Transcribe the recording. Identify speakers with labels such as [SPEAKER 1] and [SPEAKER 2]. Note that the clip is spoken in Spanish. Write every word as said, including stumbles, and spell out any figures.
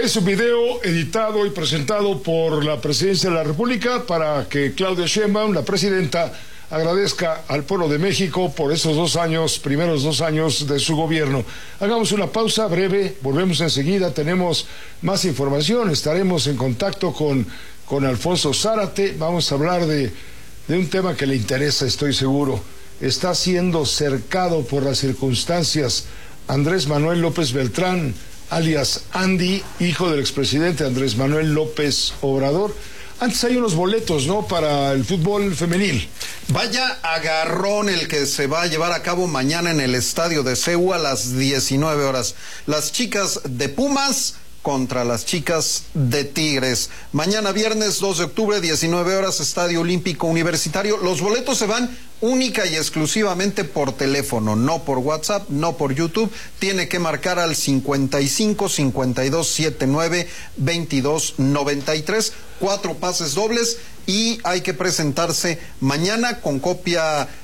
[SPEAKER 1] Es un video editado y presentado por la Presidencia de la República para que Claudia Sheinbaum, la presidenta, agradezca al pueblo de México por esos dos años, primeros dos años de su gobierno. Hagamos una pausa breve, volvemos enseguida, tenemos más información, estaremos en contacto con, con Alfonso Zárate, vamos a hablar de, de un tema que le interesa, estoy seguro. Está siendo cercado por las circunstancias Andrés Manuel López Beltrán, alias Andy, hijo del expresidente Andrés Manuel López Obrador. Antes hay unos boletos, ¿no?, para el fútbol femenil.
[SPEAKER 2] Vaya agarrón el que se va a llevar a cabo mañana en el estadio de C U a las diecinueve horas. Las chicas de Pumas contra las chicas de Tigres. Mañana viernes dos de octubre, diecinueve horas, Estadio Olímpico Universitario. Los boletos se van única y exclusivamente por teléfono, no por WhatsApp, no por YouTube. Tiene que marcar al cincuenta y cinco, cincuenta y dos, setenta y nueve, veintidós, noventa y tres. Cuatro pases dobles y hay que presentarse mañana con copia